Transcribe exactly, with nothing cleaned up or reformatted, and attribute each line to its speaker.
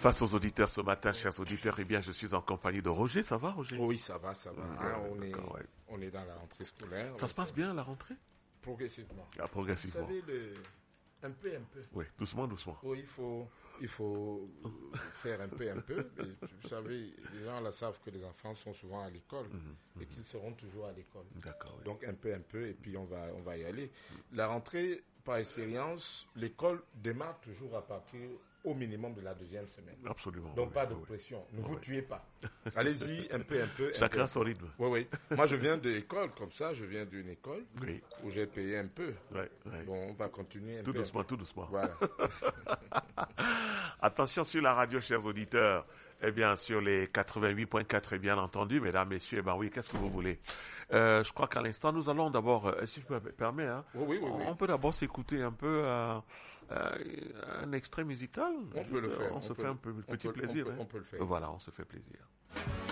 Speaker 1: Face aux auditeurs ce matin, chers auditeurs, eh bien, je suis en compagnie de Roger. Ça va, Roger?
Speaker 2: Oui, ça va, ça va.
Speaker 1: Mmh,
Speaker 2: hein, on, est,
Speaker 1: ouais.
Speaker 2: on est dans la rentrée scolaire.
Speaker 1: Ça se passe bien, la rentrée?
Speaker 2: Progressivement.
Speaker 1: Ah, progressivement.
Speaker 2: Vous savez, le... un peu, un peu.
Speaker 1: Oui, doucement, doucement.
Speaker 2: Oui, il faut, il faut faire un peu, un peu. Et, vous savez, les gens là savent que les enfants sont souvent à l'école mmh, et mmh. qu'ils seront toujours à l'école.
Speaker 1: D'accord. Oui.
Speaker 2: Donc un peu, un peu, et puis on va, on va y aller. La rentrée, par expérience, l'école démarre toujours à partir au minimum de la deuxième semaine.
Speaker 1: Absolument.
Speaker 2: Donc
Speaker 1: oui,
Speaker 2: pas de
Speaker 1: oui.
Speaker 2: pression. Ne
Speaker 1: oui.
Speaker 2: vous tuez pas. Allez-y un peu, un peu.
Speaker 1: Chacun son rythme.
Speaker 2: Oui, oui. Moi, je viens de l'école, comme ça, je viens d'une école
Speaker 1: oui.
Speaker 2: où j'ai payé un peu.
Speaker 1: Oui, oui.
Speaker 2: Bon, on va continuer un
Speaker 1: tout
Speaker 2: peu.
Speaker 1: Tout doucement,
Speaker 2: un peu.
Speaker 1: tout doucement.
Speaker 2: Voilà.
Speaker 1: Attention sur la radio, chers auditeurs. Eh bien, sur les quatre-vingt-huit point quatre, bien entendu, mesdames, messieurs, eh ben oui, qu'est-ce que vous voulez? Euh, je crois qu'à l'instant, nous allons d'abord, euh, si je me permets, hein,
Speaker 2: oui, oui, oui,
Speaker 1: on,
Speaker 2: oui.
Speaker 1: on peut d'abord s'écouter un peu euh, euh, un extrait musical.
Speaker 2: On peut le faire.
Speaker 1: On, on se fait le, un peu petit
Speaker 2: peut,
Speaker 1: plaisir.
Speaker 2: On peut,
Speaker 1: hein.
Speaker 2: on peut le faire.
Speaker 1: Voilà, on se fait plaisir.